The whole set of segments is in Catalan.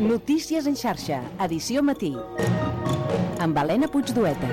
Notícies en xarxa, edició matí. Amb Helena Puigdueta.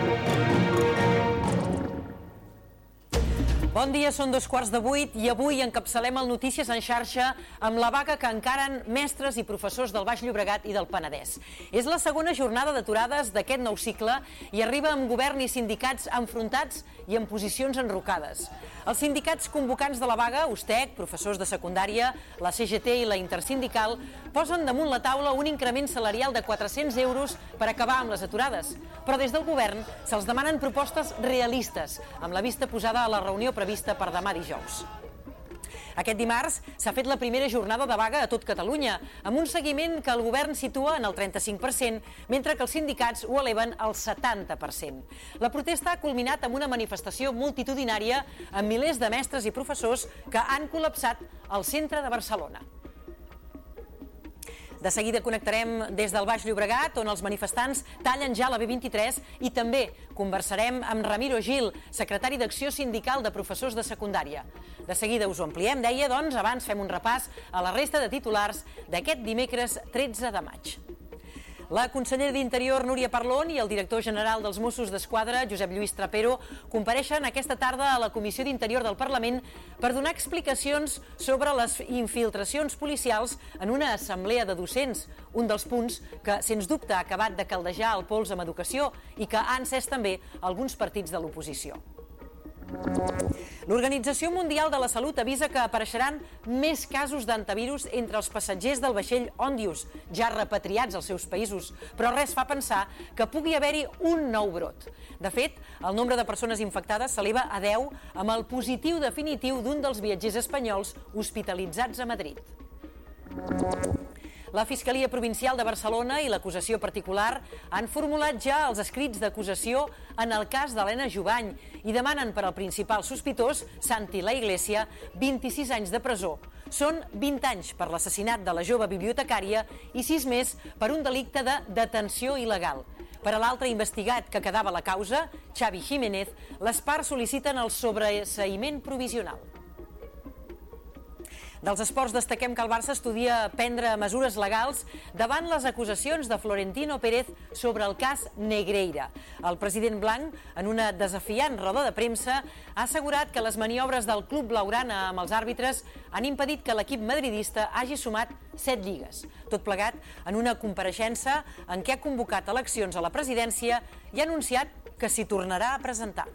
Bon dia, són 7:15 i avui encapçalem el Notícies en xarxa amb la vaga que encaren mestres i professors del Baix Llobregat i del Penedès. És la segona jornada d'aturades d'aquest nou cicle i arriba amb govern i sindicats enfrontats i en posicions enrocades. Els sindicats convocants de la vaga, USTEC, professors de secundària, la CGT i la Intersindical, posen damunt la taula un increment salarial de 400 euros per acabar amb les aturades. Però des del govern se'ls demanen propostes realistes, amb la vista posada a la reunió prevista per demà dijous. Aquest dimarts s'ha fet la primera jornada de vaga a tot Catalunya, amb un seguiment que el govern situa en el 35%, mentre que els sindicats ho eleven al 70%. La protesta ha culminat amb una manifestació multitudinària amb milers de mestres i professors que han col·lapsat al centre de Barcelona. De seguida connectarem des del Baix Llobregat, on els manifestants tallen ja la B23, i també conversarem amb Ramiro Gil, secretari d'Acció Sindical de Professors de Secundària. De seguida us ho ampliem, deia, doncs abans fem un repàs a la resta de titulars d'aquest dimecres 13 de maig. La consellera d'Interior, Núria Parlon, i el director general dels Mossos d'Esquadra, Josep Lluís Trapero, compareixen aquesta tarda a la Comissió d'Interior del Parlament per donar explicacions sobre les infiltracions policials en una assemblea de docents, un dels punts que, sens dubte, ha acabat de caldejar el pols amb educació i que ha encès també alguns partits de l'oposició. L'Organització Mundial de la Salut avisa que apareixeran més casos d'antivirus entre els passatgers del vaixell Òndius, ja repatriats als seus països, però res fa pensar que pugui haver-hi un nou brot. De fet, el nombre de persones infectades s'eleva a 10 amb el positiu definitiu d'un dels viatgers espanyols hospitalitzats a Madrid. La Fiscalia Provincial de Barcelona i l'acusació particular han formulat ja els escrits d'acusació en el cas d'Helena Jubany i demanen per al principal sospitós, Santi La Iglesia, 26 anys de presó. Són 20 anys per l'assassinat de la jove bibliotecària i 6 més per un delicte de detenció il·legal. Per a l'altre investigat que quedava a la causa, Xavi Jiménez, les parts sol·liciten el sobreseïment provisional. Dels esports destaquem que el Barça estudia prendre mesures legals davant les acusacions de Florentino Pérez sobre el cas Negreira. El president blanc, en una desafiant roda de premsa, ha assegurat que les maniobres del club blaugrana amb els àrbitres han impedit que l'equip madridista hagi sumat 7 lligues. Tot plegat en una compareixença en què ha convocat eleccions a la presidència i ha anunciat que s'hi tornarà a presentar.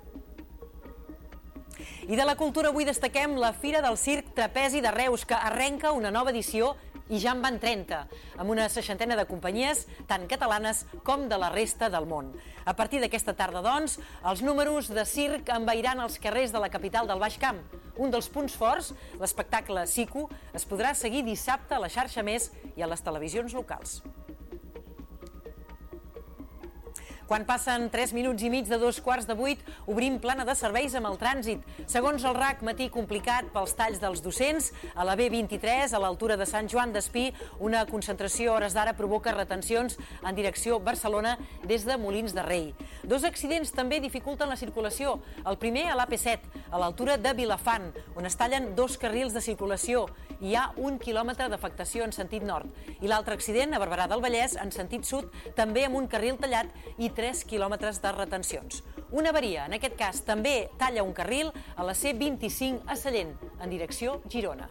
I de la cultura avui destaquem la Fira del Circ Trapezi de Reus, que arrenca una nova edició i ja en van 30, amb una 60ena de companyies, tant catalanes com de la resta del món. A partir d'aquesta tarda, doncs, els números de circ envairan els carrers de la capital del Baix Camp. Un dels punts forts, l'espectacle Siku, es podrà seguir dissabte a la xarxa Més i a les televisions locals. Quan passen 3 minuts i mig de 7:15, obrim plana de serveis amb el trànsit. Segons el RAC, matí complicat pels talls dels docents. A la B23, a l'altura de Sant Joan d'Espí, una concentració a hores d'ara provoca retencions en direcció Barcelona des de Molins de Rei. 2 accidents també dificulten la circulació. El primer a l'AP7, a l'altura de Vilafant, on es tallen 2 carrils de circulació. Hi ha 1 quilòmetre d'afectació en sentit nord. I l'altre accident a Barberà del Vallès, en sentit sud, també amb un carril tallat i 3 quilòmetres de retencions. Una avaria, en aquest cas, també talla un carril a la C25 a Sallent, en direcció Girona.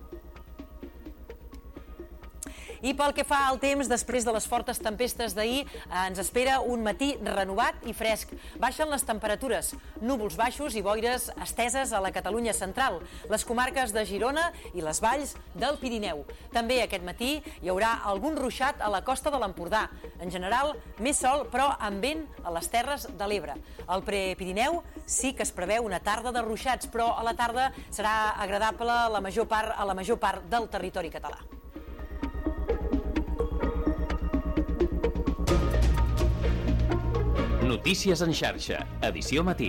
I pel que fa al temps, després de les fortes tempestes d'ahir, ens espera un matí renovat i fresc. Baixen les temperatures, núvols baixos i boires esteses a la Catalunya central, les comarques de Girona i les valls del Pirineu. També aquest matí hi haurà algun ruixat a la costa de l'Empordà. En general, més sol, però amb vent a les Terres de l'Ebre. Al Prepirineu sí que es preveu una tarda de ruixats, però a la tarda serà agradable a la major part del territori català. Notícies en xarxa, edició matí.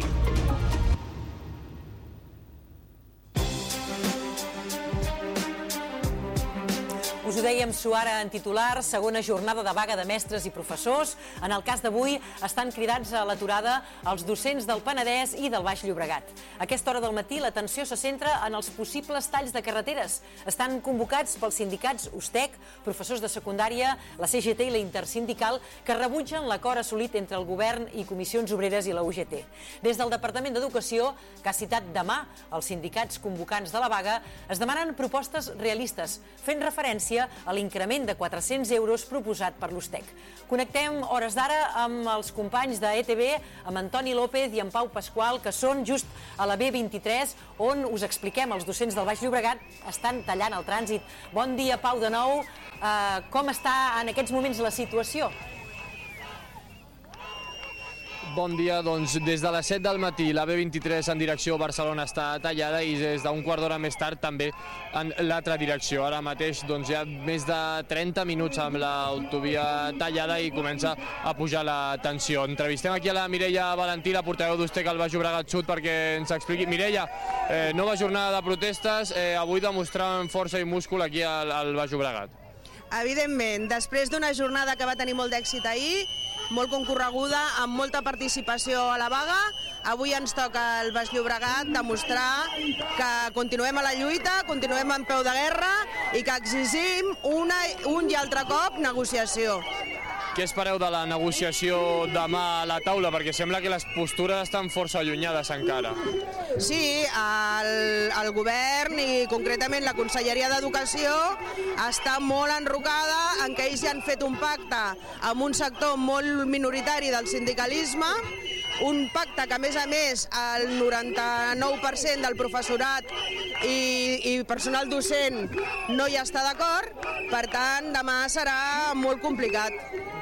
Us ho dèiem, Suara en titular, segona jornada de vaga de mestres i professors. En el cas d'avui estan cridats a l'aturada els docents del Penedès i del Baix Llobregat. A aquesta hora del matí l'atenció se centra en els possibles talls de carreteres. Estan convocats pels sindicats USTEC, professors de secundària, la CGT i la Intersindical, que rebutgen l'acord assolit entre el govern i Comissions Obreres i la UGT. Des del Departament d'Educació, que ha citat demà els sindicats convocants de la vaga, es demanen propostes realistes, fent referència a l'increment de 400 euros proposat per l'USTEC. Connectem hores d'ara amb els companys de ETV, amb Antoni López i amb Pau Pasqual, que són just a la B23, on us expliquem, els docents del Baix Llobregat estan tallant el trànsit. Bon dia, Pau, de nou. Com està en aquests moments la situació? Bon dia, doncs des de les 7 del matí la B23 en direcció a Barcelona està tallada i des d'un quart d'hora més tard també en l'altra direcció. Ara mateix doncs, hi ha més de 30 minuts amb l'autovia tallada i comença a pujar la tensió. Entrevistem aquí a la Mireia Valentí, la portaveu d'USTEC al Baix Llobregat Sud, perquè ens expliqui. Mireia, nova jornada de protestes, avui demostrant força i múscul aquí al Baix Llobregat. Evidentment, després d'una jornada que va tenir molt d'èxit ahir, molt concorreguda, amb molta participació a la vaga, avui ens toca al Baix Llobregat demostrar que continuem a la lluita, continuem en peu de guerra i que exigim un i altre cop negociació. Què espereu de la negociació demà a la taula? Perquè sembla que les postures estan força allunyades encara. Sí, el govern i concretament la Conselleria d'Educació està molt enrocada en que ells ja han fet un pacte amb un sector molt minoritari del sindicalisme, un pacte que a més el 99% del professorat i personal docent no hi està d'acord, per tant demà serà molt complicat.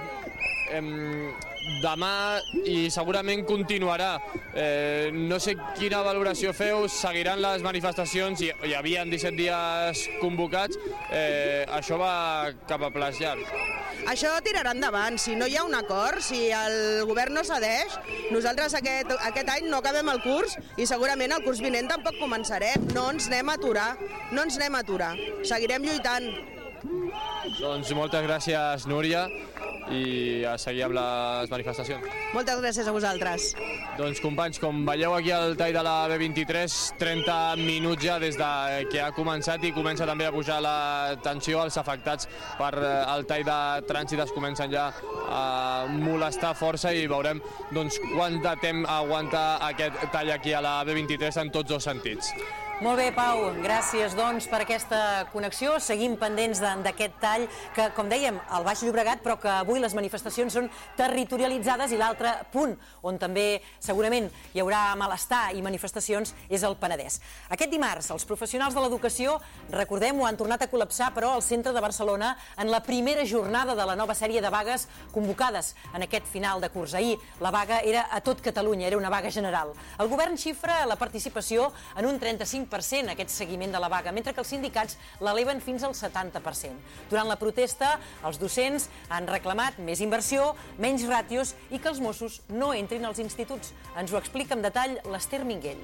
Demà i segurament continuarà. No sé quina valoració feu, seguiran les manifestacions, hi havia 17 dies convocats, això va cap a plaç llarg. Això tirarà endavant, si no hi ha un acord, si el govern no cedeix, nosaltres aquest any no acabem el curs i segurament el curs vinent tampoc començarem, no ens anem a aturar, seguirem lluitant. Doncs moltes gràcies, Núria, i a seguir amb les manifestacions. Moltes gràcies a vosaltres. Doncs companys, com veieu aquí al tall de la B23, 30 minuts ja des que ha començat i comença també a pujar la tensió. Els afectats per el tall de trànsit es comencen ja a molestar força i veurem doncs, quant de temps aguanta aquest tall aquí a la B23 en tots dos sentits. Molt bé, Pau, gràcies doncs per aquesta connexió. Seguim pendents d'aquest tall que, com dèiem, al Baix Llobregat, però que avui les manifestacions són territorialitzades i l'altre punt on també segurament hi haurà malestar i manifestacions és el Penedès. Aquest dimarts, els professionals de l'educació, recordem-ho, han tornat a col·lapsar, però al centre de Barcelona en la primera jornada de la nova sèrie de vagues convocades en aquest final de curs. Ahir la vaga era a tot Catalunya, era una vaga general. El govern xifra la participació en un 35% aquest seguiment de la vaga, mentre que els sindicats l'eleven fins al 70%. Durant la protesta, els docents han reclamat més inversió, menys ràtios i que els Mossos no entrin als instituts. Ens ho explica en detall l'Ester Minguell.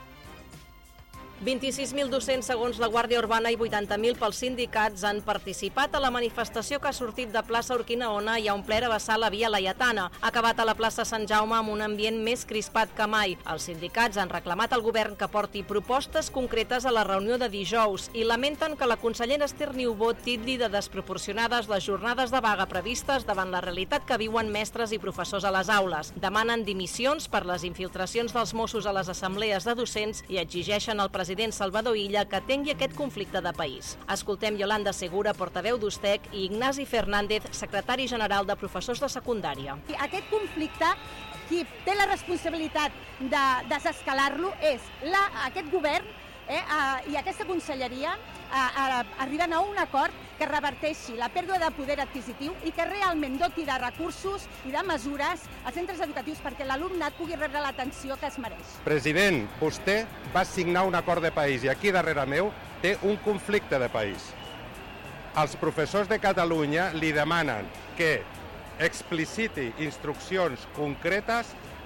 26.000 docents segons la Guàrdia Urbana i 80.000 pels sindicats han participat a la manifestació que ha sortit de plaça Urquinaona i ha omplert a vessar la via Laietana. Ha acabat a la plaça Sant Jaume amb un ambient més crispat que mai. Els sindicats han reclamat al govern que porti propostes concretes a la reunió de dijous i lamenten que la consellera Ester Niubó titlli de desproporcionades les jornades de vaga previstes davant la realitat que viuen mestres i professors a les aules. Demanen dimissions per les infiltracions dels Mossos a les assemblees de docents i exigeixen al president Salvador Illa que atengui aquest conflicte de país. Escoltem Yolanda Segura, portaveu d'USTEC, i Ignasi Fernández, secretari general de professors de secundària. Aquest conflicte, qui té la responsabilitat de desescalar-lo és aquest govern i aquesta conselleria arriben a un acord que reverteixi la pèrdua de poder adquisitiu i que realment doti de recursos i de mesures als centres educatius perquè l'alumnat pugui rebre l'atenció que es mereix. President, vostè va signar un acord de país i aquí darrere meu té un conflicte de país. Els professors de Catalunya li demanen que expliciti instruccions concretes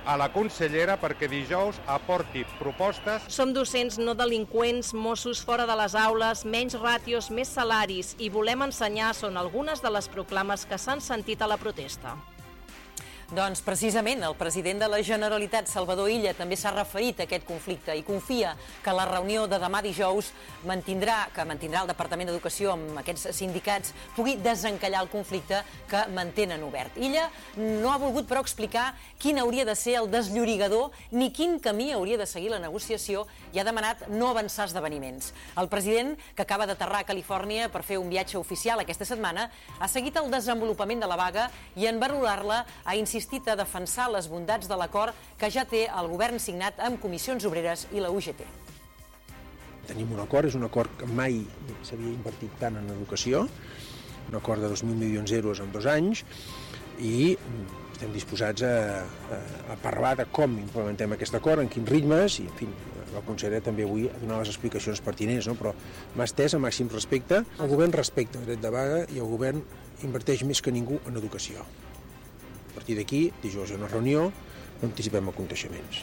a la consellera perquè dijous aporti propostes. Som docents, no delinqüents, Mossos fora de les aules, menys ràtios, més salaris i volem ensenyar són algunes de les proclames que s'han sentit a la protesta. Doncs precisament el president de la Generalitat, Salvador Illa, també s'ha referit a aquest conflicte i confia que la reunió de demà dijous que mantindrà el Departament d'Educació amb aquests sindicats pugui desencallar el conflicte que mantenen obert. Illa no ha volgut, però, explicar quin hauria de ser el desllorigador ni quin camí hauria de seguir la negociació i ha demanat no avançar esdeveniments. El president, que acaba d'aterrar a Califòrnia per fer un viatge oficial aquesta setmana, ha seguit el desenvolupament de la vaga i en valorar-la ha insistit a defensar les bondats de l'acord que ja té el govern signat amb Comissions Obreres i la UGT. Tenim un acord, és un acord que mai s'havia invertit tant en educació, un acord de 2.000 milions d'euros en 2 anys, i estem disposats a parlar de com implementem aquest acord, en quins ritmes, i en fi, la consellera també avui ha donat les explicacions pertinents, no? Però m'ha estès a màxim respecte. El govern respecta el dret de vaga i el govern inverteix més que ningú en educació. A partir d'aquí, dijous hi ha una reunió, no anticipem aconteixements.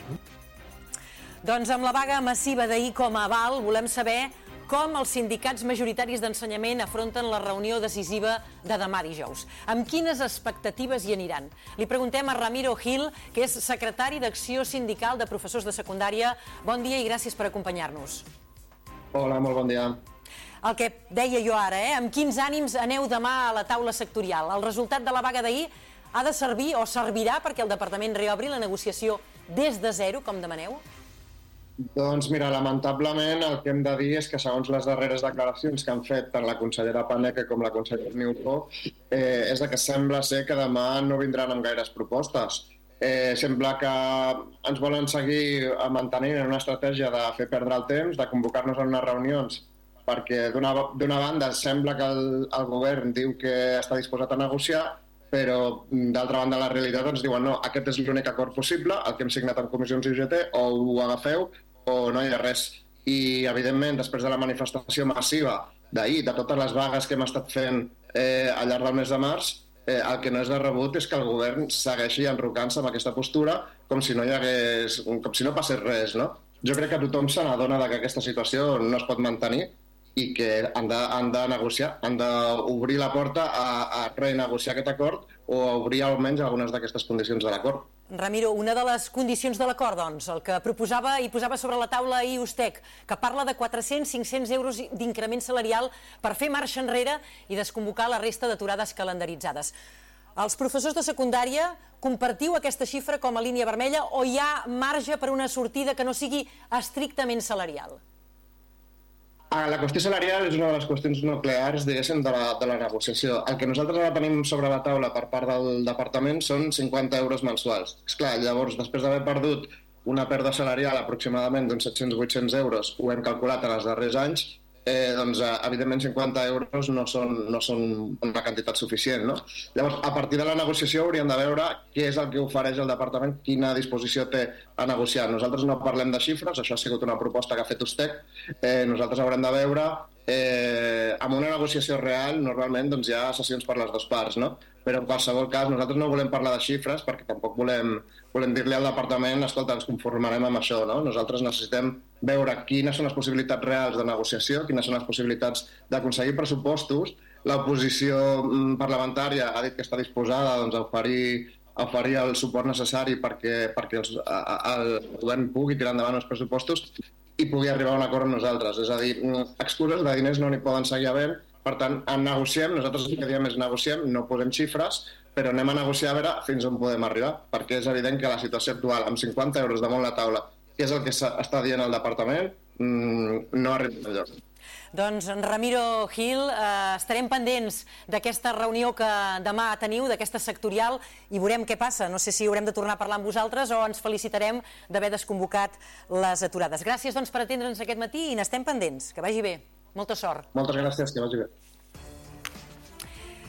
Doncs amb la vaga massiva d'ahir com a aval, volem saber com els sindicats majoritaris d'ensenyament afronten la reunió decisiva de demà dijous. Amb quines expectatives hi aniran? Li preguntem a Ramiro Gil, que és secretari d'Acció Sindical de Professors de Secundària. Bon dia i gràcies per acompanyar-nos. Hola, molt bon dia. El que deia jo ara, amb quins ànims aneu demà a la taula sectorial? El resultat de la vaga d'ahir ha de servir o servirà perquè el departament reobri la negociació des de zero, com demaneu? Doncs mira, lamentablement el que hem de dir és que segons les darreres declaracions que han fet tant la consellera Paneque com la consellera Niubó, és que sembla ser que demà no vindran amb gaires propostes. Sembla que ens volen seguir mantenint en una estratègia de fer perdre el temps, de convocar-nos en unes reunions, perquè d'una banda sembla que el govern diu que està disposat a negociar, però d'altra banda la realitat ens diuen no, aquest és l'únic acord possible, el que hem signat amb Comissions i UGT, o ho agafeu o no hi ha res. I evidentment després de la manifestació massiva d'ahir, de totes les vagues que hem estat fent al llarg del mes de març, el que no és de rebut és que el govern segueixi enrocant-se amb aquesta postura com si no passés res, no? Jo crec que tothom se n'adona que aquesta situació no es pot mantenir i que han de negociar, han d'obrir la porta a renegociar aquest acord o a obrir almenys algunes d'aquestes condicions de l'acord. Ramiro, una de les condicions de l'acord, doncs, el que proposava i posava sobre la taula ahir Ustec, que parla de 400-500 euros d'increment salarial per fer marxa enrere i desconvocar la resta d'aturades calendaritzades. Els professors de secundària, compartiu aquesta xifra com a línia vermella o hi ha marge per una sortida que no sigui estrictament salarial? La qüestió salarial és una de les qüestions nuclears, diguéssim, de la negociació. El que nosaltres ara tenim sobre la taula per part del departament són 50 euros mensuals. Esclar, llavors, després d'haver perdut una pèrdua salarial aproximadament d'uns 700-800 euros, ho hem calculat en els darrers anys, doncs, evidentment, 50 euros no són una quantitat suficient, no? Llavors, a partir de la negociació hauríem de veure què és el que ofereix el departament, quina disposició té a negociar. Nosaltres no parlem de xifres, això ha sigut una proposta que ha fet Ustec. Nosaltres haurem de veure, amb una negociació real, normalment doncs, hi ha sessions per les dues parts, no? Però en qualsevol cas, nosaltres no volem parlar de xifres perquè tampoc volem dir-li al departament escolta, ens conformarem amb això, no? Nosaltres necessitem veure quines són les possibilitats reals de negociació, quines són les possibilitats d'aconseguir pressupostos. L'oposició parlamentària ha dit que està disposada doncs, a oferir el suport necessari perquè el govern pugui tirar endavant els pressupostos i pugui arribar a un acord amb nosaltres. És a dir, excuses de diners no n'hi poden seguir havent. Per tant, negociem, nosaltres el que diem és negociem, no posem xifres, però anem a negociar a veure fins on podem arribar, perquè és evident que la situació actual, amb 50 euros damunt la taula, que és el que està dient el departament, no arriba enlloc. Doncs, Ramiro Gil, estarem pendents d'aquesta reunió que demà teniu, d'aquesta sectorial, i veurem què passa. No sé si haurem de tornar a parlar amb vosaltres o ens felicitarem d'haver desconvocat les aturades. Gràcies, doncs, per atendre'ns aquest matí i n'estem pendents. Que vagi bé. Molta sort. Moltes gràcies, que vagi bé.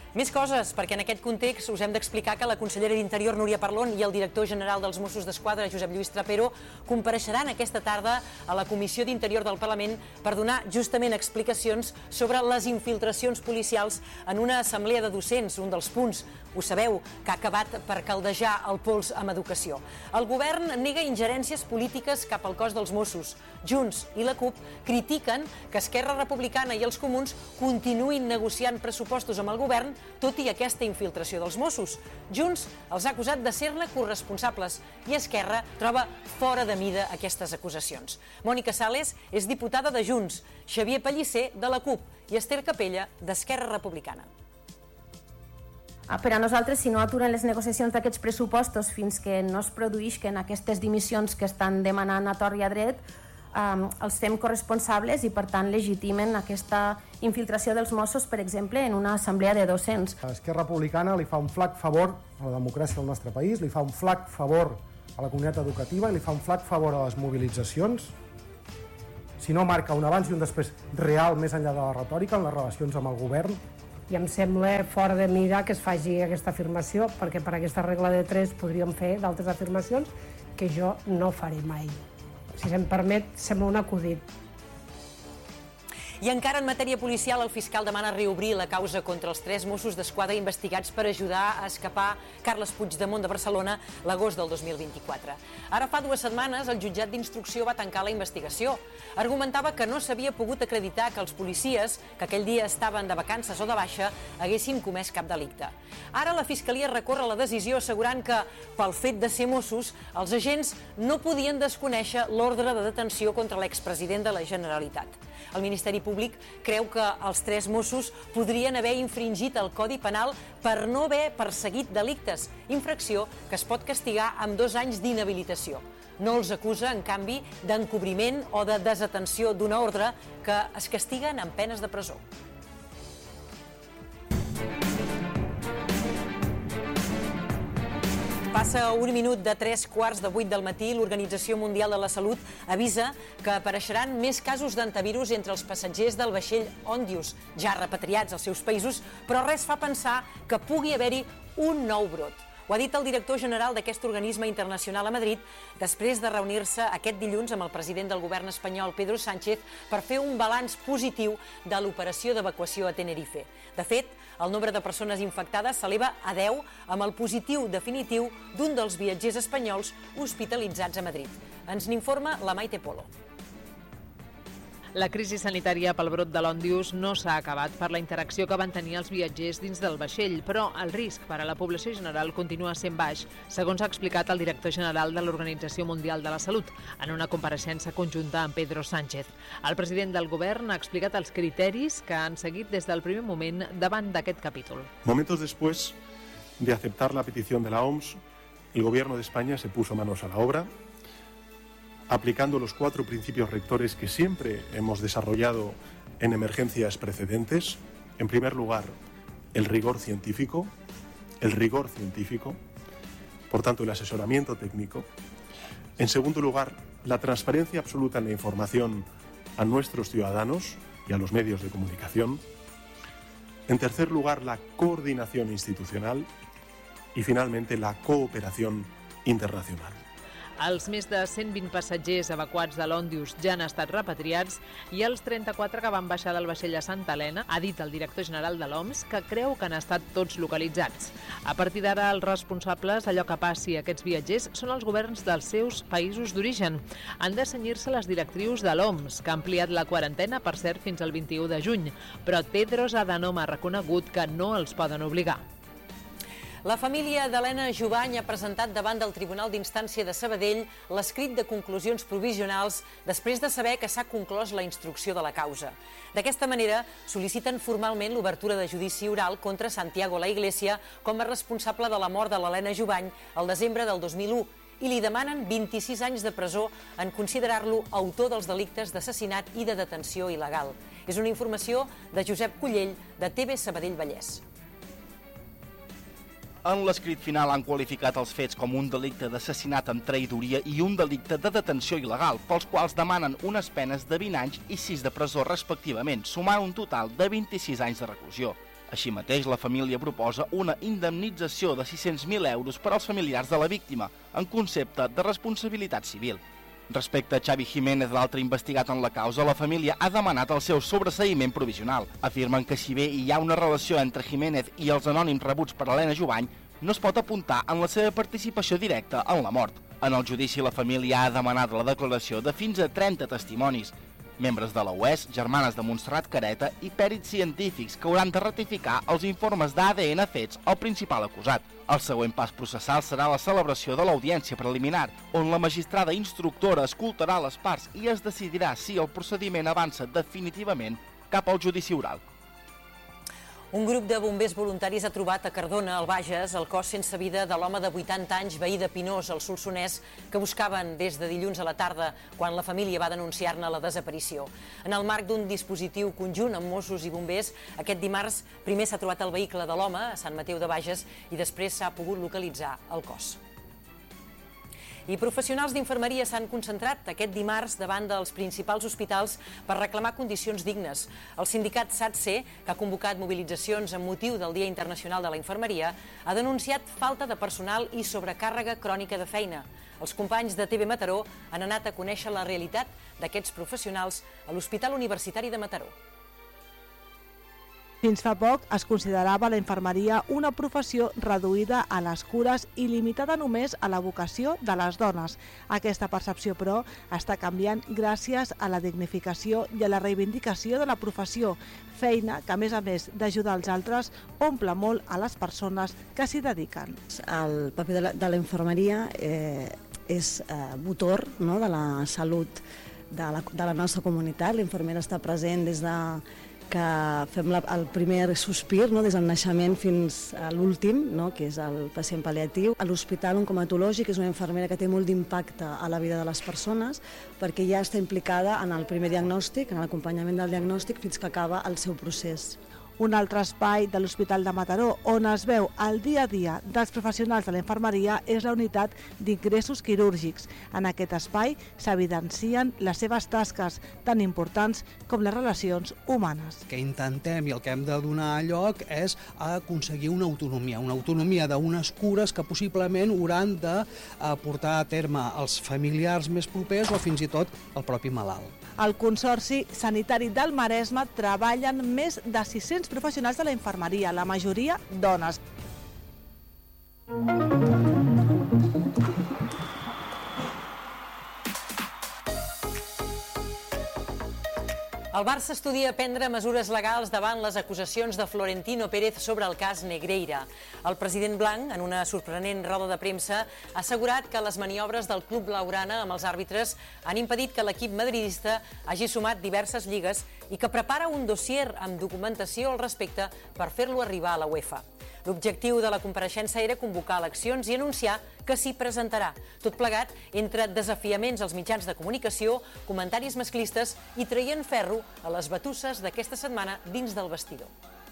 Més coses, perquè en aquest context us hem d'explicar que la consellera d'Interior, Núria Parlon, i el director general dels Mossos d'Esquadra, Josep Lluís Trapero, compareixeran aquesta tarda a la Comissió d'Interior del Parlament per donar justament explicacions sobre les infiltracions policials en una assemblea de docents, un dels punts, ho sabeu, que ha acabat per caldejar el pols amb educació. El govern nega ingerències polítiques cap al cos dels Mossos. Junts i la CUP critiquen que Esquerra Republicana i els Comuns continuïn negociant pressupostos amb el govern, tot i aquesta infiltració dels Mossos. Junts els ha acusat de ser-ne corresponsables i Esquerra troba fora de mida aquestes acusacions. Mònica Sales és diputada de Junts, Xavier Pellicer de la CUP i Esther Capella d'Esquerra Republicana. Per a nosaltres, si no aturen les negociacions d'aquests pressupostos fins que no es produïsquen aquestes dimissions que estan demanant a tort i a dret, els fem corresponsables i, per tant, legitimen aquesta infiltració dels Mossos, per exemple, en una assemblea de docents. Esquerra Republicana li fa un flac favor a la democràcia del nostre país, li fa un flac favor a la comunitat educativa i li fa un flac favor a les mobilitzacions. Si no marca un abans i un després real, més enllà de la retòrica, en les relacions amb el govern. I em sembla fora de mira que es faci aquesta afirmació, perquè per aquesta regla de 3 podríem fer d'altres afirmacions que jo no faré mai. Si se'm permet, sembla un acudit. I encara en matèria policial, el fiscal demana reobrir la causa contra els 3 Mossos d'Esquadra investigats per ajudar a escapar Carles Puigdemont de Barcelona l'agost del 2024. Ara fa 2 setmanes, el jutjat d'instrucció va tancar la investigació. Argumentava que no s'havia pogut acreditar que els policies, que aquell dia estaven de vacances o de baixa, haguessin comès cap delicte. Ara la Fiscalia recorre la decisió assegurant que, pel fet de ser Mossos, els agents no podien desconèixer l'ordre de detenció contra l'expresident de la Generalitat. El Ministeri Públic creu que els 3 Mossos podrien haver infringit el Codi Penal per no haver perseguit delictes, infracció que es pot castigar amb 2 anys d'inhabilitació. No els acusa, en canvi, d'encobriment o de desatenció d'una ordre que es castiguen amb penes de presó. Passa 1 minut de 7:45 del matí, l'Organització Mundial de la Salut avisa que apareixeran més casos d'antivirus entre els passatgers del vaixell Ondius, ja repatriats als seus països, però res fa pensar que pugui haver-hi un nou brot. Ho ha dit el director general d'aquest organisme internacional a Madrid després de reunir-se aquest dilluns amb el president del govern espanyol, Pedro Sánchez, per fer un balanç positiu de l'operació d'evacuació a Tenerife. De fet, el nombre de persones infectades s'eleva a 10 amb el positiu definitiu d'un dels viatgers espanyols hospitalitzats a Madrid. Ens n'informa la Maite Polo. La crisi sanitària pel brot de l'Ondius no s'ha acabat per la interacció que van tenir els viatgers dins del vaixell, però el risc per a la població general continua sent baix, segons ha explicat el director general de l'Organització Mundial de la Salut en una compareixença conjunta amb Pedro Sánchez. El president del govern ha explicat els criteris que han seguit des del primer moment davant d'aquest capítol. Momentos después de aceptar la petición de la OMS, el Gobierno de España se puso manos a la obra, aplicando los 4 principios rectores que siempre hemos desarrollado en emergencias precedentes. En primer lugar, el rigor científico, por tanto, el asesoramiento técnico. En segundo lugar, la transparencia absoluta en la información a nuestros ciudadanos y a los medios de comunicación. En tercer lugar, la coordinación institucional y, finalmente, la cooperación internacional. Els més de 120 passatgers evacuats de l'Ondius ja han estat repatriats i els 34 que van baixar del vaixell a Santa Helena, ha dit el director general de l'OMS, que creu que han estat tots localitzats. A partir d'ara, els responsables d'allò que passi a aquests viatgers són els governs dels seus països d'origen. Han de cenyir-se les directrius de l'OMS, que ha ampliat la quarantena, per cert, fins al 21 de juny, però Tedros Adhanom ha reconegut que no els poden obligar. La família d'Helena Jubany ha presentat davant del Tribunal d'Instància de Sabadell l'escrit de conclusions provisionals després de saber que s'ha conclòs la instrucció de la causa. D'aquesta manera, sol·liciten formalment l'obertura de judici oral contra Santiago La Iglesia com a responsable de la mort de l'Helena Jubany el desembre del 2001 i li demanen 26 anys de presó en considerar-lo autor dels delictes d'assassinat i de detenció il·legal. És una informació de Josep Cullell, de TV Sabadell Vallès. En l'escrit final han qualificat els fets com un delicte d'assassinat amb traïdoria i un delicte de detenció il·legal, pels quals demanen unes penes de 20 anys i 6 de presó respectivament, sumant un total de 26 anys de reclusió. Així mateix, la família proposa una indemnització de 600.000 euros per als familiars de la víctima, en concepte de responsabilitat civil. Respecte a Xavi Jiménez, l'altre investigat en la causa, la família ha demanat el seu sobreseïment provisional. Afirmen que si bé hi ha una relació entre Jiménez i els anònims rebuts per Helena Jubany, no es pot apuntar en la seva participació directa en la mort. En el judici, la família ha demanat la declaració de fins a 30 testimonis, membres de la UES, germanes de Montserrat Careta i pèrits científics que hauran de ratificar els informes d'ADN fets al principal acusat. El següent pas processal serà la celebració de l'audiència preliminar, on la magistrada instructora escoltarà les parts i es decidirà si el procediment avança definitivament cap al judici oral. Un grup de bombers voluntaris ha trobat a Cardona, al Bages, el cos sense vida de l'home de 80 anys, veí de Pinós, al Solsonès, que buscaven des de dilluns a la tarda, quan la família va denunciar-ne la desaparició. En el marc d'un dispositiu conjunt amb Mossos i bombers, aquest dimarts primer s'ha trobat el vehicle de l'home a Sant Mateu de Bages i després s'ha pogut localitzar el cos. I professionals d'infermeria s'han concentrat aquest dimarts davant dels principals hospitals per reclamar condicions dignes. El sindicat SATSE, que ha convocat mobilitzacions amb motiu del Dia Internacional de la Infermeria, ha denunciat falta de personal i sobrecàrrega crònica de feina. Els companys de TV Mataró han anat a conèixer la realitat d'aquests professionals a l'Hospital Universitari de Mataró. Fins fa poc es considerava la infermeria una professió reduïda a les cures i limitada només a la vocació de les dones. Aquesta percepció, però, està canviant gràcies a la dignificació i a la reivindicació de la professió, feina que, a més d'ajudar els altres, omple molt a les persones que s'hi dediquen. El paper de la infermeria és motor de la salut de la nostra comunitat. L'infermera està present des de que fem el primer sospir, des del naixement fins a l'últim, que és el pacient pal·liatiu. A l'Hospital Oncomatològic és una infermera que té molt d'impacte a la vida de les persones perquè ja està implicada en el primer diagnòstic, en l'acompanyament del diagnòstic fins que acaba el seu procés. Un altre espai de l'Hospital de Mataró on es veu el dia a dia dels professionals de la infermeria és la unitat d'ingressos quirúrgics. En aquest espai s'evidencien les seves tasques tan importants com les relacions humanes. El que intentem i el que hem de donar lloc és aconseguir una autonomia d'unes cures que possiblement hauran de portar a terme els familiars més propers o fins i tot el propi malalt. Al Consorci Sanitari del Maresme treballen més de 600 professionals de la infermeria, la majoria dones. El Barça estudia prendre mesures legals davant les acusacions de Florentino Pérez sobre el cas Negreira. El president blanc, en una sorprenent roda de premsa, ha assegurat que les maniobres del club blaugrana amb els àrbitres han impedit que l'equip madridista hagi sumat diverses lligues i que prepara un dossier amb documentació al respecte per fer-lo arribar a la UEFA. L'objectiu de la compareixença era convocar eleccions i anunciar que s'hi presentarà. Tot plegat entre desafiaments als mitjans de comunicació, comentaris masclistes i traient ferro a les batusses d'aquesta setmana dins del vestidor.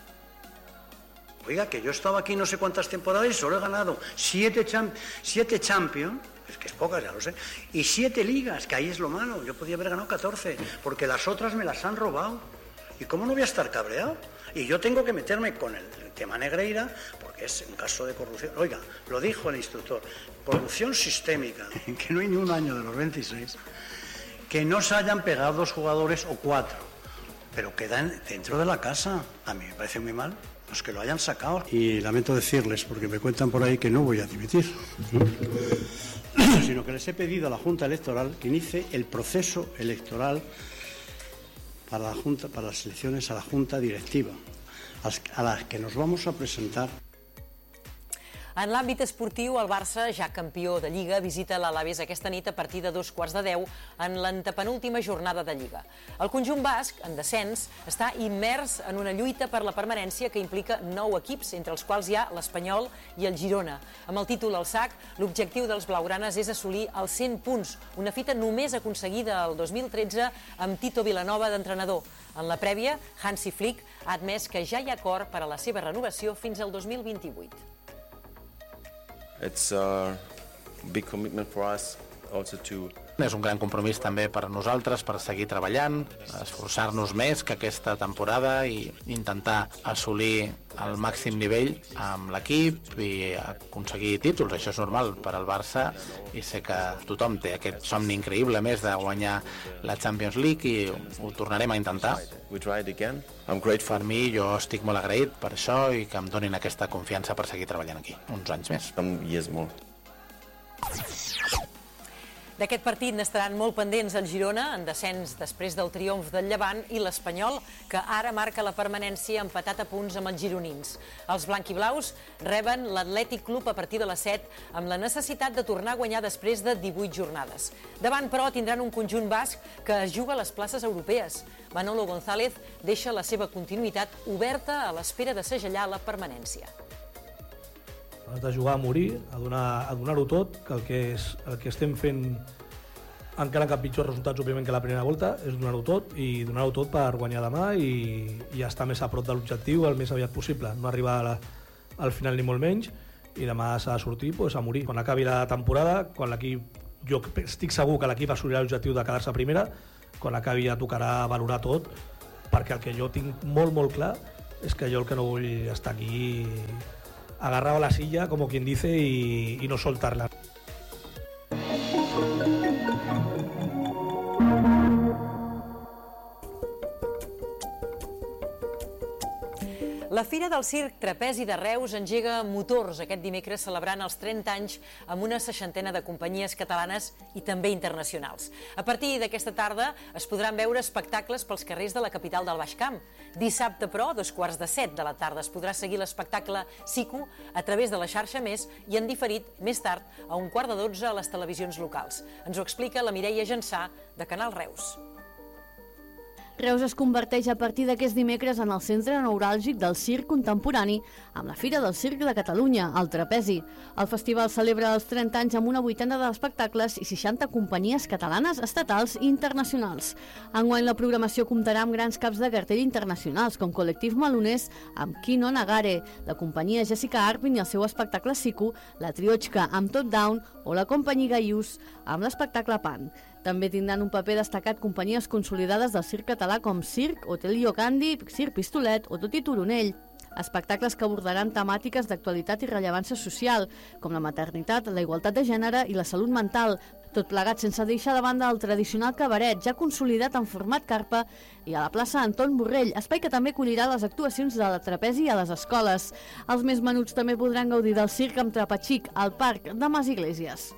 Oiga, que yo he estado aquí no sé cuántas temporadas y solo he ganado 7 Champions, es que es pocas, ya lo sé, y 7 ligas, que ahí es lo malo. Yo podía haber ganado 14, porque las otras me las han robado. ¿Y cómo no voy a estar cabreado? Y yo tengo que meterme con el tema Negreira, porque es un caso de corrupción. Oiga, lo dijo el instructor, corrupción sistémica, que no hay ni un año de los 26, que no se hayan pegado 2 jugadores o 4, pero quedan dentro de la casa. A mí me parece muy mal los que lo hayan sacado. Y lamento decirles, porque me cuentan por ahí que no voy a dimitir, sino que les he pedido a la Junta Electoral que inicie el proceso electoral para las elecciones a la Junta Directiva, a las que nos vamos a presentar. En l'àmbit esportiu, el Barça, ja campió de Lliga, visita l'Alavés aquesta nit a partir de 2:15 en l'antepenúltima jornada de Lliga. El conjunt basc, en descens, està immers en una lluita per la permanència que implica 9 equips, entre els quals hi ha l'Espanyol i el Girona. Amb el títol al sac, l'objectiu dels blaugranes és assolir els 100 punts, una fita només aconseguida el 2013 amb Tito Vilanova d'entrenador. En la prèvia, Hansi Flick ha admès que ja hi ha acord per a la seva renovació fins al 2028. It's a big commitment for us also to És un gran compromís també per a nosaltres per seguir treballant, esforçar-nos més que aquesta temporada i intentar assolir el màxim nivell amb l'equip i aconseguir títols. Això és normal per al Barça i sé que tothom té aquest somni increïble més de guanyar la Champions League i ho tornarem a intentar. Per mi, jo estic molt agraït per això i que em donin aquesta confiança per seguir treballant aquí, uns anys més. D'aquest partit n'estaran molt pendents el Girona, en descens després del triomf del Llevant, i l'Espanyol, que ara marca la permanència empatat a punts amb els gironins. Els blanquiblaus reben l'Atlètic Club a partir de les 7, amb la necessitat de tornar a guanyar després de 18 jornades. Davant, però, tindran un conjunt basc que es juga a les places europees. Manolo González deixa la seva continuïtat oberta a l'espera de segellar la permanència. Has de jugar a morir, a donar-ho tot, que el que estem fent, encara que pitjors resultats, òbviament, que la primera volta, és donar-ho tot, i donar-ho tot per guanyar demà i estar més a prop de l'objectiu el més aviat possible. No arribar al final ni molt menys, i demà s'ha de sortir a morir. Quan acabi la temporada, quan l'equip, jo estic segur que l'equip assolirà l'objectiu de quedar-se a primera, quan acabi ja tocarà valorar tot, perquè el que jo tinc molt, molt clar és que jo el que no vull estar aquí agarrado a la silla, como quien dice, y no soltarla. La Fira del Circ Trapezi de Reus engega motors aquest dimecres celebrant els 30 anys amb una 60ena de companyies catalanes i també internacionals. A partir d'aquesta tarda es podran veure espectacles pels carrers de la capital del Baix Camp. Dissabte, però, a 7:15 de la tarda, es podrà seguir l'espectacle Siku a través de la xarxa Més i en diferit més tard a 11:45 a les televisions locals. Ens ho explica la Mireia Jansà, de Canal Reus. Reus es converteix a partir d'aquest dimecres en el centre neuràlgic del circ contemporani amb la Fira del Circ de Catalunya, el Trapezi. El festival celebra els 30 anys amb una 80 d'espectacles i 60 companyies catalanes, estatals i internacionals. Enguany la programació comptarà amb grans caps de cartell internacionals, com Col·lectiu Malonès amb Kino Nagare, la companyia Jessica Arpin i el seu espectacle Siku, la Triochka amb Top Down o la companyia Gaius amb l'espectacle Pan. També tindran un paper destacat companyies consolidades del circ català com Circ, Hotel Iocandi, Circ Pistolet o Toti Turonell. Espectacles que abordaran temàtiques d'actualitat i rellevància social, com la maternitat, la igualtat de gènere i la salut mental, tot plegat sense deixar de banda el tradicional cabaret, ja consolidat en format carpa, i a la plaça Anton Borrell, espai que també acollirà les actuacions de la trapezi a les escoles. Els més menuts també podran gaudir del circ amb Trapaxic, al Parc de Mas Iglesias.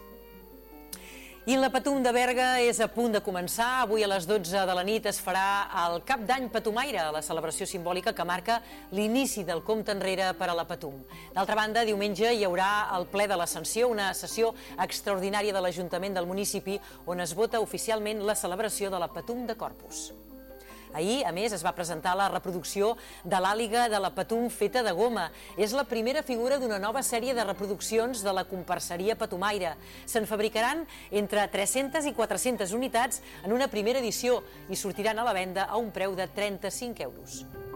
I la Patum de Berga és a punt de començar. Avui a les 12 de la nit es farà el Cap d'Any Patumaire, la celebració simbòlica que marca l'inici del compte enrere per a la Patum. D'altra banda, diumenge hi haurà el ple de l'Ascensió, una sessió extraordinària de l'Ajuntament del municipi on es vota oficialment la celebració de la Patum de Corpus. Ahir, a més, es va presentar la reproducció de l'àliga de la Patum feta de goma. És la primera figura d'una nova sèrie de reproduccions de la comparseria patumaire. Se'n fabricaran entre 300 i 400 unitats en una primera edició i sortiran a la venda a un preu de 35 euros.